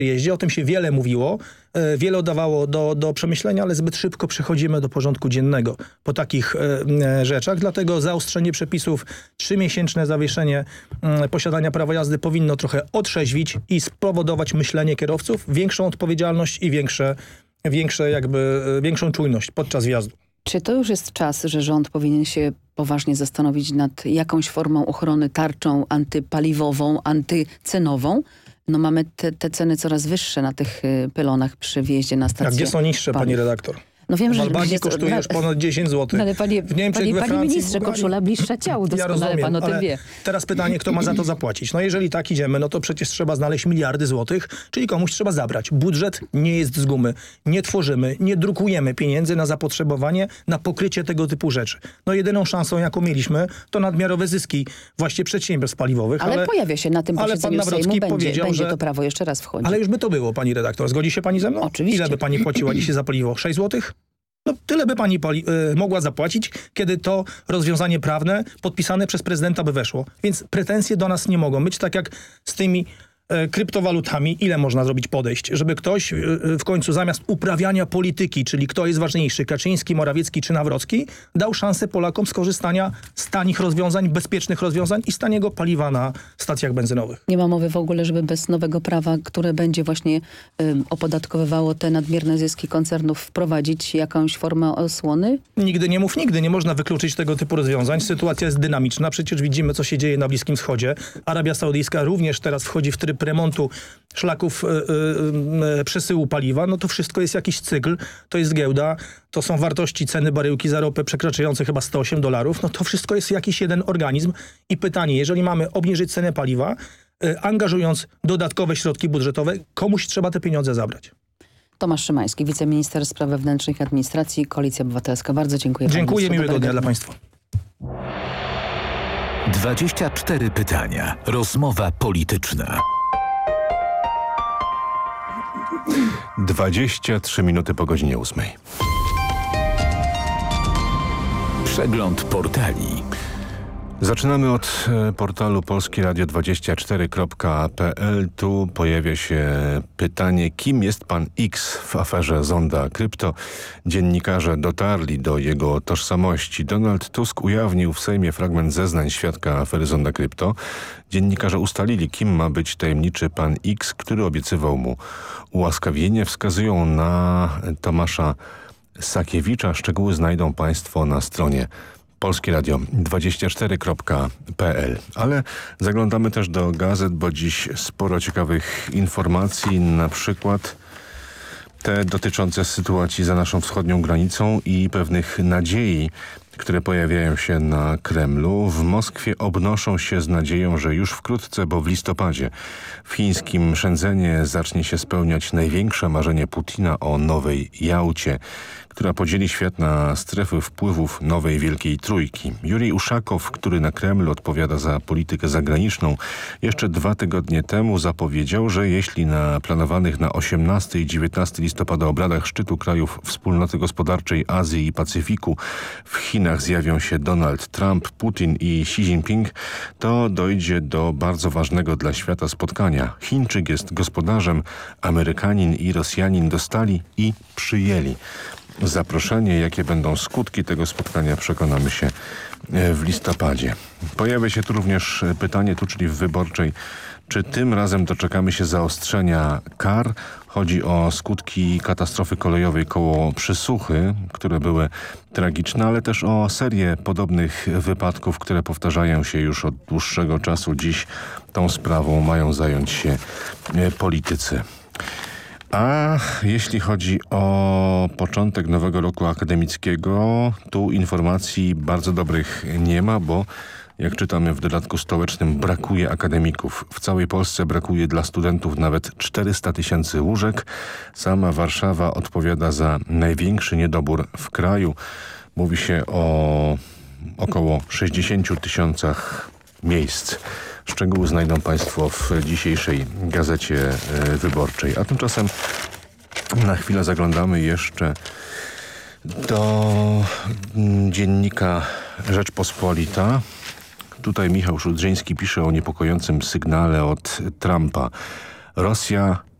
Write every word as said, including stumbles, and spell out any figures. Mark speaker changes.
Speaker 1: jeździe. O tym się wiele mówiło, e, wiele dawało do, do przemyślenia, ale zbyt szybko przechodzimy do porządku dziennego po takich e, rzeczach. Dlatego zaostrzenie przepisów, trzymiesięczne zawieszenie e, posiadania prawa jazdy powinno trochę otrzeźwić i spowodować myślenie kierowców, większą odpowiedzialność i większe, większe jakby, e, większą czujność podczas wjazdu.
Speaker 2: Czy to już jest czas, że rząd powinien się poważnie zastanowić nad jakąś formą ochrony, tarczą antypaliwową, antycenową? No mamy te, te ceny coraz wyższe na tych y, pylonach przy wjeździe na stację.
Speaker 1: A gdzie są niższe,
Speaker 2: paliw.
Speaker 1: pani redaktor?
Speaker 2: No wiem,
Speaker 1: w
Speaker 2: że
Speaker 1: Albanii
Speaker 2: jest,
Speaker 1: kosztuje już ponad dziesięć złotych.
Speaker 2: No ale panie,
Speaker 1: w Niemczech,
Speaker 2: panie,
Speaker 1: we
Speaker 2: panie
Speaker 1: Francji,
Speaker 2: ministrze, koszula bliższa ciału, doskonale
Speaker 1: ja rozumiem,
Speaker 2: pan o tym
Speaker 1: ale
Speaker 2: wie.
Speaker 1: teraz pytanie, kto ma za to zapłacić? No jeżeli tak idziemy, no to przecież trzeba znaleźć miliardy złotych, czyli komuś trzeba zabrać. Budżet nie jest z gumy. Nie tworzymy, nie drukujemy pieniędzy na zapotrzebowanie, na pokrycie tego typu rzeczy. No jedyną szansą, jaką mieliśmy, to nadmiarowe zyski właśnie przedsiębiorstw paliwowych.
Speaker 2: Ale,
Speaker 1: ale
Speaker 2: pojawia się na tym
Speaker 1: ale
Speaker 2: posiedzeniu
Speaker 1: pan Nawrocki
Speaker 2: Sejmu, będzie,
Speaker 1: powiedział,
Speaker 2: będzie
Speaker 1: że...
Speaker 2: to prawo jeszcze raz wchodzi.
Speaker 1: Ale już by to było, pani redaktor. Zgodzi się pani ze mną?
Speaker 2: Oczywiście.
Speaker 1: Ile by pani płaciła dzisiaj za paliwo? sześć złotych? No tyle by pani pali, y, mogła zapłacić, kiedy to rozwiązanie prawne podpisane przez prezydenta by weszło. Więc pretensje do nas nie mogą być, tak jak z tymi y, kryptowalutami. Ile można zrobić podejść, żeby ktoś y, y, w końcu zamiast uprawiania polityki, czyli kto jest ważniejszy, Kaczyński, Morawiecki czy Nawrocki, dał szansę Polakom skorzystania z tanich rozwiązań, bezpiecznych rozwiązań i z taniego paliwa na stacjach benzynowych.
Speaker 2: Nie ma mowy w ogóle, żeby bez nowego prawa, które będzie właśnie y, opodatkowywało te nadmierne zyski koncernów, wprowadzić jakąś formę osłony?
Speaker 1: Nigdy nie mów nigdy. Nie można wykluczyć tego typu rozwiązań. Sytuacja jest dynamiczna. Przecież widzimy, co się dzieje na Bliskim Wschodzie. Arabia Saudyjska również teraz wchodzi w tryb remontu szlaków yy, yy, przesyłu paliwa. No to wszystko jest jakiś cykl. To jest giełda. To są wartości ceny baryłki za ropę przekraczające chyba sto osiem dolarów. No to wszystko jest jakiś jeden organizm. I pytanie, jeżeli mamy obniżyć cenę paliwa, yy, angażując dodatkowe środki budżetowe, komuś trzeba te pieniądze zabrać.
Speaker 2: Tomasz Szymański, wiceminister spraw wewnętrznych i administracji, Koalicja Obywatelska. Bardzo dziękuję.
Speaker 1: Dziękuję, miłego dnia dla państwa.
Speaker 3: dwadzieścia cztery pytania. Rozmowa polityczna.
Speaker 4: dwadzieścia trzy minuty po godzinie ósmej.
Speaker 3: Przegląd portali.
Speaker 4: Zaczynamy od portalu polski radio dwadzieścia cztery kropka p l. Tu pojawia się pytanie, kim jest pan X w aferze Zonda Krypto. Dziennikarze dotarli do jego tożsamości. Donald Tusk ujawnił w Sejmie fragment zeznań świadka afery Zonda Krypto. Dziennikarze ustalili, kim ma być tajemniczy pan X, który obiecywał mu ułaskawienie. Wskazują na Tomasza Sakiewicza. Szczegóły znajdą państwo na stronie polskie radio dwadzieścia cztery kropka p l. Ale zaglądamy też do gazet, bo dziś sporo ciekawych informacji, na przykład te dotyczące sytuacji za naszą wschodnią granicą i pewnych nadziei, które pojawiają się na Kremlu. W Moskwie obnoszą się z nadzieją, że już wkrótce, bo w listopadzie w chińskim Szenzenie zacznie się spełniać największe marzenie Putina o nowej Jałcie, która podzieli świat na strefy wpływów nowej Wielkiej Trójki. Jurij Uszakow, który na Kremlu odpowiada za politykę zagraniczną, jeszcze dwa tygodnie temu zapowiedział, że jeśli na planowanych na osiemnastego i dziewiętnastego listopada obradach szczytu krajów Wspólnoty Gospodarczej Azji i Pacyfiku w Chinach zjawią się Donald Trump, Putin i Xi Jinping, to dojdzie do bardzo ważnego dla świata spotkania. Chińczyk jest gospodarzem, Amerykanin i Rosjanin dostali i przyjęli zaproszenie. Jakie będą skutki tego spotkania, przekonamy się w listopadzie. Pojawia się tu również pytanie, tu czyli w Wyborczej, czy tym razem doczekamy się zaostrzenia kar? Chodzi o skutki katastrofy kolejowej koło Przysuchy, które były tragiczne, ale też o serię podobnych wypadków, które powtarzają się już od dłuższego czasu. Dziś tą sprawą mają zająć się politycy. A jeśli chodzi o początek nowego roku akademickiego, tu informacji bardzo dobrych nie ma, bo jak czytamy w dodatku stołecznym, brakuje akademików. W całej Polsce brakuje dla studentów nawet czterysta tysięcy łóżek. Sama Warszawa odpowiada za największy niedobór w kraju. Mówi się o około sześćdziesięciu tysiącach miejsc. Szczegóły znajdą państwo w dzisiejszej Gazecie Wyborczej. A tymczasem na chwilę zaglądamy jeszcze do dziennika Rzeczpospolita. Tutaj Michał Szudrzyński pisze o niepokojącym sygnale od Trumpa. Rosja